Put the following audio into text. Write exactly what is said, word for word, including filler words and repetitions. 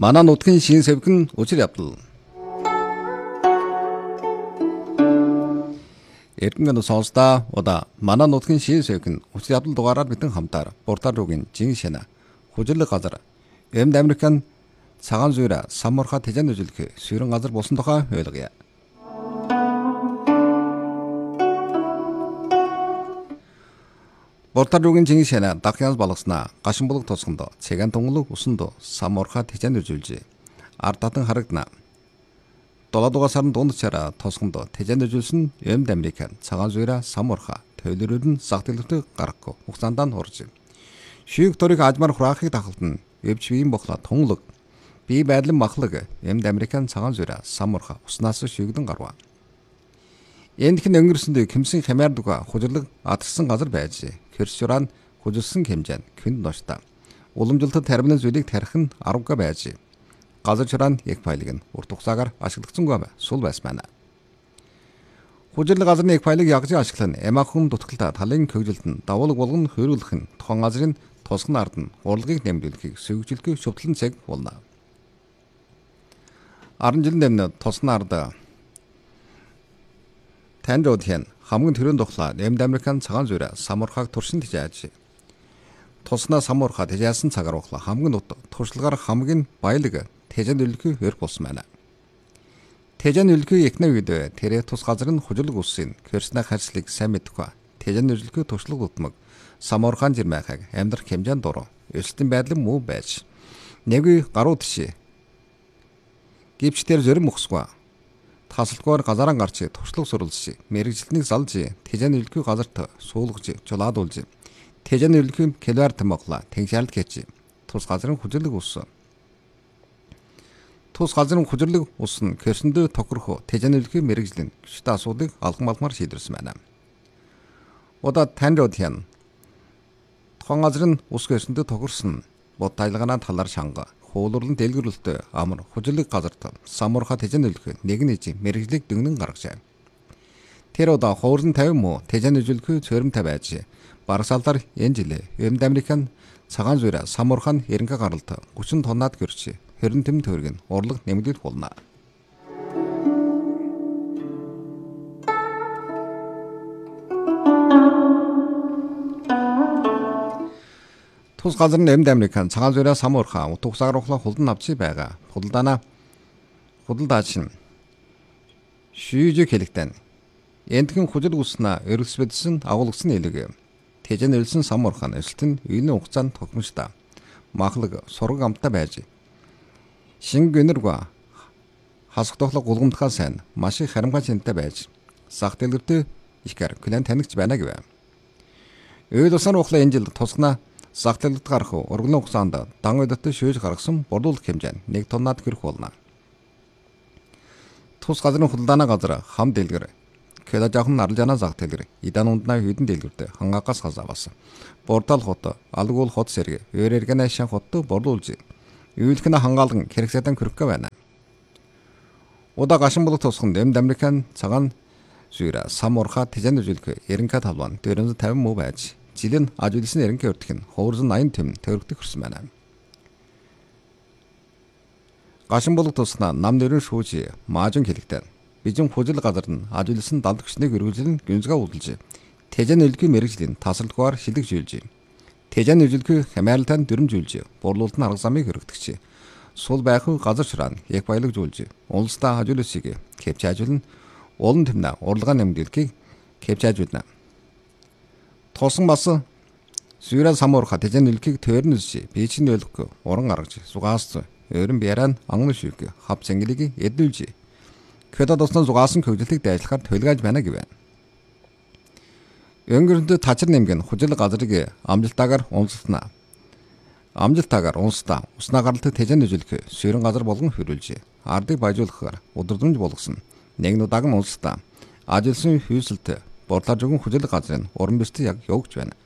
Манай нутгийн шин сэвхэн учир явдал. Эрдэнэ сонсдаа удаа манай нутгийн шин сэвхэн учир явдал дугаараар битэн хамтаар Буртаар руугийн жин шана хүжирлэг газар Эмд Американ цагаан зүйрэ саммурха тэжэн үзүүлэх сүйрэн газар болсон тухай ойлгоё. Буртаар руугийн жин шана дахянс болгосноо гашинбулг тосгондоо цэгэн тунгалаг усондоо саммурха тэжэн үзүүлжээ. Ард татан харагдана. Долоодугаар сарын дунд чараа тосгондоо тэжэн үзүүлсэн Эмд Американ цагаан зүйрэ саммурха тойлорууд нь зах дэлгүүрт гарахгүй хугацаанд нь урж. Шийг дөрийг ажмаар хураахыг тахалдан өвч биеийн бохла тунгалаг бие байдлын махлаг Эмд Американ цагаан зүйрэ саммурха уснаас шигдэн гарва. Эндхэн өнгөрсөндөө кимсэн хямаар дуга хужирлаг атгсан газар байж хөрсүран хужирсан хэмжээ күнд ноошта. Уламжлалт терминал зүйлийг тарих нь арга байж. Газар чуран яг файлыг нь урт хугацаагаар ашиглагдсангүй сул байсан байна. Хужирлаг газрын яг файлыг ягж ашиглан эмаахын дутагталтай талын хөгжилд нь давуулаг болгон хөрүүлэх нь тухайн газрын тосгон ард нь урлагийг нэмэгдүүлэхийг сүйгжилгүй шүтлэн цаг болно. Аран жил нэмнэ тосгон ард Таньд хэн хамгийн төрөнд тухлаа Эмд Американ цагаан зүйрэ саммурхаг туршин тижааж. Туснаа саммурха тижаасан цагаар ухла хамгийн нут туршлагаар хамгийн баялаг тэжэн үлгий хөрх болсон байна. Тэжэн үлгий ихнэ үед тэрэ тус газар нь хужирлаг үсийн кэрснэ харслыг сайн мэдхгүй. Тэжэн үлгий туршлага утмаг саммурхан жирмэхаг амьдрах хэмжээнд дуруу. Өсөлтийн байдлын муу байж. Нэгүй гаруу тишээ. Гипчтэр зөрөм мөхсгүй. Тасалтгоор газаран гарч туршлага сурулж, мэрэгжилтнийг залж, тэжэн үлгий газарт суулгаж, жолаадуулж, тэжэн үлгий килоар тамглаа, тэнгшаалд гэж тус газрын хужирлаг ус. Тус газрын хужирлаг ус нь кэрсэндөө тохирох тэжэн үлгий мэрэгжлийн гүштэй асуудыг алган малмаар шийдвэрсэн байна. Удаа танд хэн тухайн газрын ус кэрсэндөө тохирсон бод тайлагнаа талаар шанга хуулурлан дэлгэрүүлэлттэй амар хужирлаг газарт саммурха тэжэн үлгий нэг нэг мэрэгжлийг дөнгөн гаргажээ. Тэр удаа хуурын тавин муу тэжэн үлгий цөөрөмтэй байж барагсаалаар энэ жилээ Эмд Американ цагаан зүйрэ саммурхан эренгэ гаралт гүчин тоннаад гэрч хэрэн тэм төргөн урлаг нэмэгдэл болно. Тус газар нь Эмд Американ цагаан зүйрэ саммурха утга хугацаагаар ухлаа хулдан авчи байгаа. Худалдаана худалдаач нь шүүж хэлэгтэн. Эндхэн хужил үснэ өргөсвэдсэн агуулгасан илэг. Тэжэн ölсэн саммурхан өсөлт нь үеийн хугацаанд тогтмоштой. Махлаг сураг амттай байж. Шинг гэнэрга хасах тоглох гулгамтхаа сайн маш их харамгай шинтэй байж. Зах дэлгэртээ ихгэр клиент танигч байна гэв. Өөл усан ухлаа энэ жил тусгана зах дэлгэрт гарах урган хугацаанд дан өдөртөө шүүж гаргасан борлуулах хэмжээ нэг тоннаад гэрх болно. Тус газрын худалдааны газар хам дэлгэр Кэда жаахан нарлжана зах дэлгэр идан унднаа хүйдэн дэлгэртэ хангаагаас хазавасан. Бордал хот алгуул хот сэрэг өрэргэнэ шан хотто борлуулж үйлхэн хангаалган хэрэгсэдэн көрөхгөө байна. Удаа гашинбулг тусганд Эмд Американ цагаан зүйрэ саммурха тэжэн үзүүлэх эренгэ талбан дөрөв тавин муу байж жилийн ажуулсан эренгэ өртөх нь хуурзан аян тэм төрөгдөх хүрсэн байна. Гашинбулг туснаа нам нэрэн шүүж маажун хэлэгтэн Бижин хужил газар нь ажуулсан далд хүчнийг өргөжлөн гүнзгээ үүдэлж тэжэн үлгий мэрэгжлийн тасралтгүйгээр шилэг жүүлж тэжэн үлгий хямаарлтанд дөрөмжүүлж борлуулалт нь арга замыг хөргөдөгч сул байх газар шраан яг баялагжуулж улстай ажуулсыг кэвч ажуулна улан тэмнэ урлагаа нэмэгдүүлэхийг кэвч ажуулна. Тосон бас зүйрэ саммурха тэжэн үлгийг тойрн үзж бичийн өлөхгүй уран гаргаж сугаас өрөн бяран ангын шүүг хав цэнгэлийг эдүүлж Кэда тусна зугаасан хөгжилтийг дайрлахаар төлгөөж байна гэв. Өнгөрөнд тачир нэмгэн хужил газрыг амжилтаагаар унсалснаа. Амжилтаагаар унстаа уснаа гаралт тэжэн үзүүлэх сүйрэн газар болгон хөрүүлжээ. Ардыг баяжуулахаар удирдамж болгосон. Нэг нудааг нь унстаа. Ажилсан хүйсэлт борлоор жигэн хужил газрын уран бэлтээ яг явж байна.